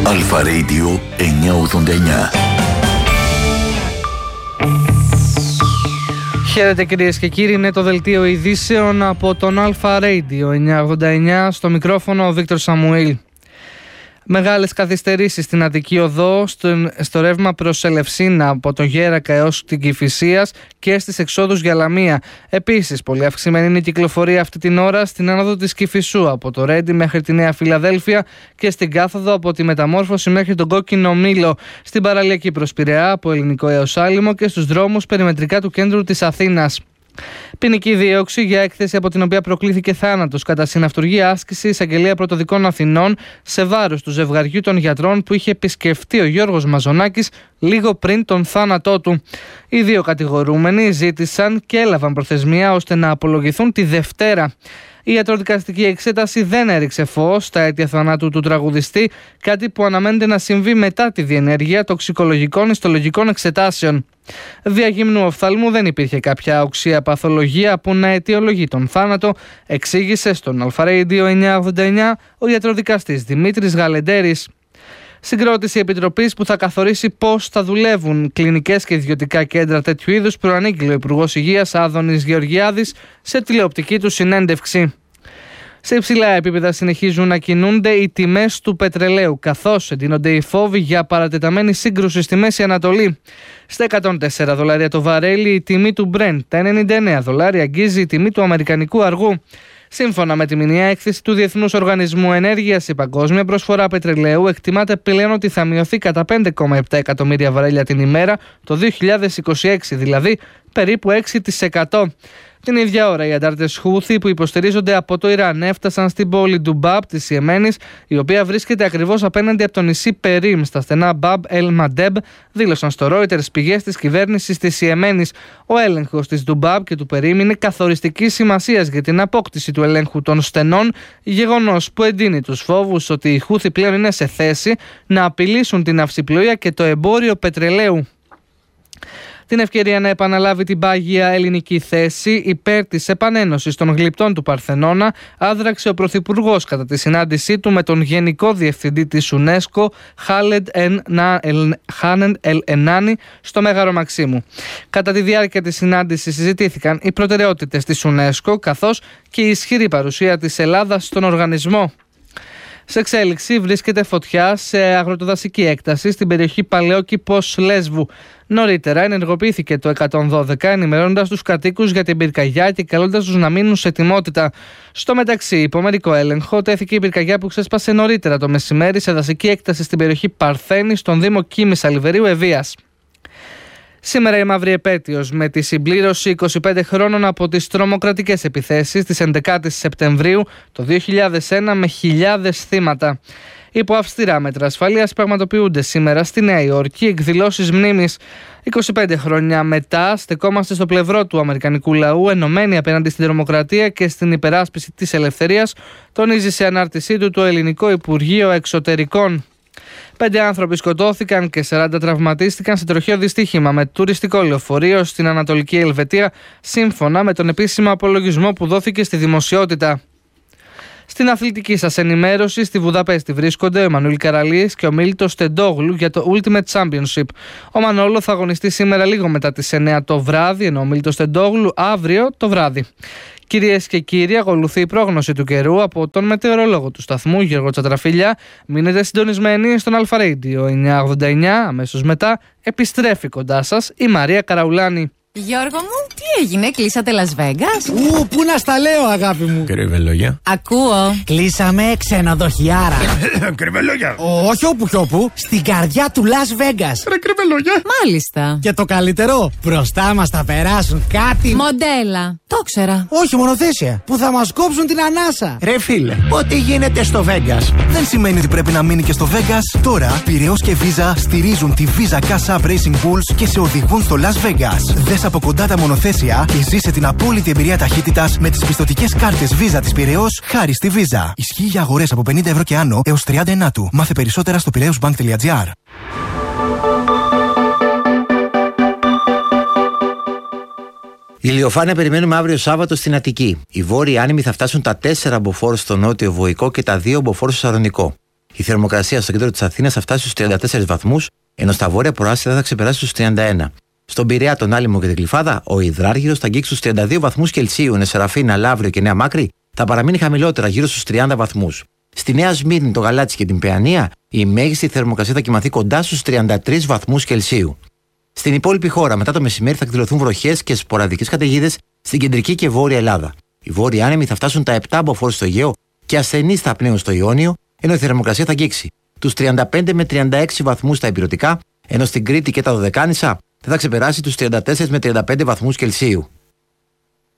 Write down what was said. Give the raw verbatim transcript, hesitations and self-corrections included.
Αλφα Radio εννιακόσια ογδόντα εννιά. Χαίρετε κυρίες και κύριοι, είναι το δελτίο ειδήσεων από τον Αλφα Radio εννιακόσια ογδόντα εννιά, στο μικρόφωνο ο Βίκτορ Σαμουήλ. Μεγάλες καθυστερήσεις στην Αττική Οδό, στο, στο ρεύμα προς Ελευσίνα από το Γέρακα έως την Κηφισίας και στις εξόδους για Λαμία. Επίσης, πολύ αυξημένη είναι η κυκλοφορία αυτή την ώρα στην άνοδο της Κηφισού από το Ρέντι μέχρι τη Νέα Φιλαδέλφια και στην κάθοδο από τη Μεταμόρφωση μέχρι τον Κόκκινο Μήλο, στην παραλιακή προς Πειραιά από Ελληνικό έως Άλυμο και στους δρόμους περιμετρικά του κέντρου της Αθήνας. Ποινική δίωξη για έκθεση από την οποία προκλήθηκε θάνατος κατά συναυτουργία άσκηση εισαγγελία Πρωτοδικών Αθηνών σε βάρος του ζευγαριού των γιατρών που είχε επισκεφτεί ο Γιώργος Μαζονάκης λίγο πριν τον θάνατό του. Οι δύο κατηγορούμενοι ζήτησαν και έλαβαν προθεσμία ώστε να απολογηθούν τη Δευτέρα. Η ιατροδικαστική εξέταση δεν έριξε φως στα αίτια θανάτου του τραγουδιστή, κάτι που αναμένεται να συμβεί μετά τη διενέργεια τοξικολογικών ιστολογικών εξετάσεων. Διαγυμνού οφθαλμού δεν υπήρχε κάποια οξία παθολογία που να αιτιολογεί τον θάνατο, εξήγησε στον Αλφα Radio εννιακόσια ογδόντα εννιά ο ιατροδικαστής Δημήτρης Γαλεντέρης. Συγκρότηση επιτροπής που θα καθορίσει πώς θα δουλεύουν κλινικές και ιδιωτικά κέντρα τέτοιου είδους προανήγγειλε ο Υπουργός Υγείας Άδωνης Γεωργιάδης σε τηλεοπτική του συνέντευξη. Σε υψηλά επίπεδα συνεχίζουν να κινούνται οι τιμές του πετρελαίου, καθώς εντείνονται οι φόβοι για παρατεταμένη σύγκρουση στη Μέση Ανατολή. Στα εκατόν τέσσερα δολάρια το βαρέλι η τιμή του Brent, τα ενενήντα εννέα δολάρια αγγίζει η τιμή του αμερικανικού αργού. Σύμφωνα με τη μηνιαία έκθεση του Διεθνούς Οργανισμού Ενέργειας, η παγκόσμια προσφορά πετρελαίου εκτιμάται πλέον ότι θα μειωθεί κατά πέντε κόμμα επτά εκατομμύρια βαρέλια την ημέρα το δύο χιλιάδες είκοσι έξι, δηλαδή περίπου έξι τοις εκατό. Την ίδια ώρα οι αντάρτες Χούθι που υποστηρίζονται από το Ιράν έφτασαν στην πόλη Ντουμπάμπ της Ιεμένης, η οποία βρίσκεται ακριβώς απέναντι από το νησί Περίμ στα στενά Μπαμπ Ελ Μαντέμπ, δήλωσαν στο Reuters πηγές της κυβέρνησης της Ιεμένης. Ο έλεγχος της Ντουμπάμπ και του Περίμ είναι καθοριστικής σημασίας για την απόκτηση του ελέγχου των στενών, γεγονός που εντείνει τους φόβους ότι οι Χούθι πλέον είναι σε θέση να απειλήσουν την ναυσιπλοεία και το εμπόριο πετρελαίου. Την ευκαιρία να επαναλάβει την πάγια ελληνική θέση υπέρ της επανένωσης των γλυπτών του Παρθενώνα άδραξε ο Πρωθυπουργός κατά τη συνάντησή του με τον Γενικό Διευθυντή της UNESCO Χάλεντ Ελ Ενάνι στο Μέγαρο Μαξίμου. Κατά τη διάρκεια της συνάντησης συζητήθηκαν οι προτεραιότητες της UNESCO καθώς και η ισχυρή παρουσία της Ελλάδας στον οργανισμό. Σε εξέλιξη βρίσκεται φωτιά σε αγροτοδασική έκταση στην περιοχή Παλαιόκηπος Λέσβου. Νωρίτερα ενεργοποιήθηκε το εκατόν δώδεκα ενημερώνοντας τους κατοίκους για την πυρκαγιά και καλώντας τους να μείνουν σε ετοιμότητα. Στο μεταξύ, υπό μερικό έλεγχο τέθηκε η πυρκαγιά που ξέσπασε νωρίτερα το μεσημέρι σε δασική έκταση στην περιοχή Παρθένη στον Δήμο Κίμης Αλιβερίου Ευβοίας. Σήμερα η μαύρη επέτειος με τη συμπλήρωση είκοσι πέντε χρόνων από τις τρομοκρατικές επιθέσεις της έντεκα Σεπτεμβρίου το δύο χιλιάδες ένα με χιλιάδες θύματα. Υπό αυστηρά μέτρα ασφαλείας πραγματοποιούνται σήμερα στη Νέα Υόρκη εκδηλώσεις μνήμης. είκοσι πέντε χρόνια μετά στεκόμαστε στο πλευρό του αμερικανικού λαού ενωμένοι απέναντι στην τρομοκρατία και στην υπεράσπιση της ελευθερίας, τονίζει σε ανάρτησή του το Ελληνικό Υπουργείο Εξωτερικών. Πέντε άνθρωποι σκοτώθηκαν και σαράντα τραυματίστηκαν σε τροχαίο δυστύχημα με τουριστικό λεωφορείο στην Ανατολική Ελβετία, σύμφωνα με τον επίσημο απολογισμό που δόθηκε στη δημοσιότητα. Στην αθλητική σας ενημέρωση, στη Βουδαπέστη βρίσκονται ο Εμμανουήλ Καραλής και ο Μίλτος Τεντόγλου για το Ultimate Championship. Ο Μανόλο θα αγωνιστεί σήμερα λίγο μετά τις εννιά το βράδυ, ενώ ο Μίλτος Τεντόγλου αύριο το βράδυ. Κυρίες και κύριοι, ακολουθεί η πρόγνωση του καιρού από τον μετεωρολόγο του σταθμού Γιώργο Τσατραφίλια. Μείνετε συντονισμένοι στον Αλφα Radio εννιακόσια ογδόντα εννιά. Αμέσως μετά επιστρέφει κοντά σας η Μαρία Καραουλάνη. Γιώργο μου, τι έγινε, κλείσατε Las Vegas? Ου, πού να στα λέω, αγάπη μου. Κρυβελόγια. Ακούω. Κλείσαμε ξενοδοχιάρα. Κρυβελόγια. Όχι όπου κι όπου, στην καρδιά του Las Vegas. Ρε κρυβελόγια. Μάλιστα. Και το καλύτερο, μπροστά μας θα περάσουν κάτι. Μοντέλα. Το ξέρα. Όχι, μονοθέσια. Που θα μας κόψουν την ανάσα. Ρε φίλε, ό,τι γίνεται στο Vegas δεν σημαίνει ότι πρέπει να μείνει και στο Vegas. Τώρα, Πειραιώς και Visa στηρίζουν τη Visa Cash App Racing Bulls και σε οδηγούν στο Las Vegas. Δες από κοντά τα μονοθέσια και ζήσε την απόλυτη εμπειρία ταχύτητας με τις πιστωτικές κάρτες Visa της Πειραιώς χάρη στη Visa. Ισχύει για αγορές από πενήντα ευρώ και άνω έως τριάντα εννιά του. Μάθε περισσότερα στο πειραιώσμπανκ τελεία τζι άρ. Ηλιοφάνεια περιμένουμε αύριο Σάββατο στην Αττική. Οι βόρειοι άνεμοι θα φτάσουν τα τέσσερα μποφόρ στο νότιο Βοϊκό και τα δύο μποφόρ στο Σαρονικό. Η θερμοκρασία στο κέντρο της Αθήνας θα φτάσει στους τριάντα τέσσερις βαθμούς, ενώ στα βόρεια προάστια θα ξεπεράσει στους τριάντα ένα. Στον Πειραιά, τον Άλυμο και την Γλυφάδα, ο υδράργυρος θα αγγίξει στους τριάντα δύο βαθμούς Κελσίου, ενώ Σεραφίνα, Λαύριο και Νέα Μάκρη θα παραμείνει χαμηλότερα, γύρω στους τριάντα βαθμούς. Στη Νέα Σμύρνη, το Γαλάτσι και την Παιανία, η μέγιστη θερμοκρασία θα κυμανθεί κοντά στους τριάντα τρεις βαθμούς Κελσίου. Στην υπόλοιπη χώρα, μετά το μεσημέρι, θα εκδηλωθούν βροχές και σποραδικές καταιγίδες στην κεντρική και βόρεια Ελλάδα. Οι βόρειοι άνεμοι θα φτάσουν τα επτά μποφόρ στο Αιγαίο και ασθενείς θα πνέουν στο Ιόνιο, ενώ η θερμοκρασία θα αγγίξει τους τριάντα πέντε με τριάντα έξι βαθμούς στα ηπειρωτικά, ενώ στην Κρήτη και τα Δωδεκάνησα δεν θα ξεπεράσει τους τριάντα τέσσερις με τριάντα πέντε βαθμούς Κελσίου.